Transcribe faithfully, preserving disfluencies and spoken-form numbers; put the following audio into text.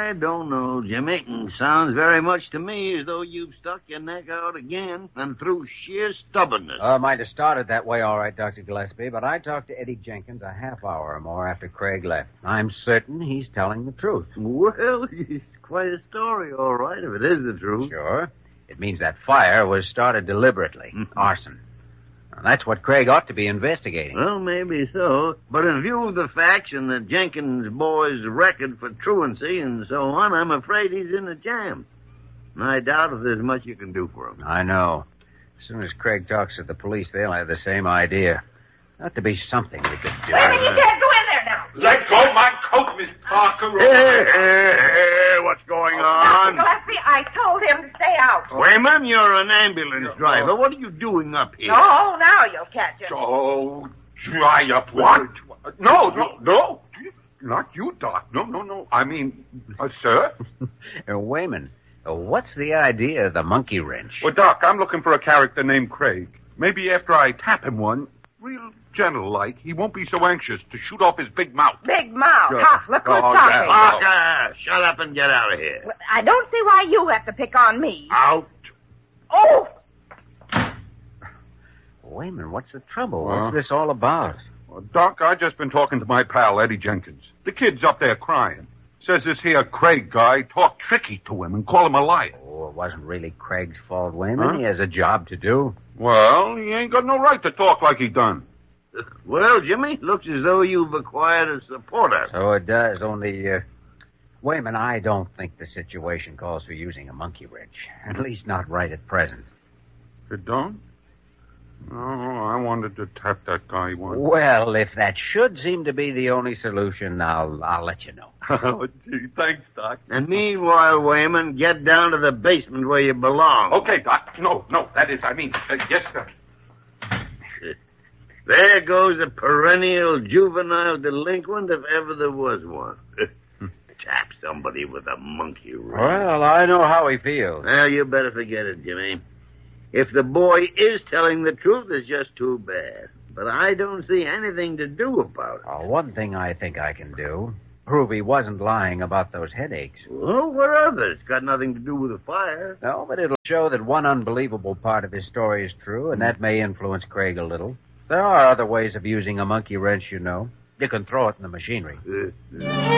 I don't know, Jimmy. Sounds very much to me as though you've stuck your neck out again, and through sheer stubbornness. Uh, might have started that way, all right, Doctor Gillespie, but I talked to Eddie Jenkins a half hour or more after Craig left. I'm certain he's telling the truth. Well, it's quite a story, all right, if it is the truth. Sure. It means that fire was started deliberately. Arson. Now, that's what Craig ought to be investigating. Well, maybe so. But in view of the facts and the Jenkins boy's record for truancy and so on, I'm afraid he's in a jam. And I doubt if there's much you can do for him. I know. As soon as Craig talks to the police, they'll have the same idea. Ought to be something we could do. Wait a minute, you can't go in there now. Let go my coat, Miss Parker. Hey, hey, hey, what's going on? Doctor Gillespie, I told him to stay out. Wayman, you're an ambulance driver. What are you doing up here? Oh, now you'll catch him. Oh, dry up. What? No, no, no. Not you, Doc. No, no, no. I mean, uh, sir? uh, Wayman, uh, what's the idea of the monkey wrench? Well, Doc, I'm looking for a character named Craig. Maybe after I tap him one, real gentle-like, he won't be so anxious to shoot off his big mouth. Big mouth. Sure. Ha, look who's Oh, talking. Parker, shut up and get out of here. I don't see why you have to pick on me. Out. Oh! Wayman, what's the trouble? Huh? What's this all about? Well, Doc, I just been talking to my pal, Eddie Jenkins. The kid's up there crying. Says this here Craig guy talked tricky to him and called him a liar. Oh, it wasn't really Craig's fault, Wayman. Huh? He has a job to do. Well, he ain't got no right to talk like he done. Well, Jimmy, looks as though you've acquired a supporter. So it does, only, uh... Wayman, I don't think the situation calls for using a monkey wrench. At least not right at present. It don't? Oh, I wanted to tap that guy once. Well, if that should seem to be the only solution, I'll, I'll let you know. Oh, gee, thanks, Doc. And meanwhile, Wayman, get down to the basement where you belong. Okay, Doc. No, no, that is, I mean, uh, yes, sir. There goes a perennial juvenile delinquent if ever there was one. Tap somebody with a monkey wrench. Well, I know how he feels. Well, you better forget it, Jimmy. If the boy is telling the truth, it's just too bad. But I don't see anything to do about it. Uh, one thing I think I can do, prove he wasn't lying about those headaches. Well, what of it? It's got nothing to do with the fire. No, but it'll show that one unbelievable part of his story is true, and that may influence Craig a little. There are other ways of using a monkey wrench, you know. You can throw it in the machinery. Uh,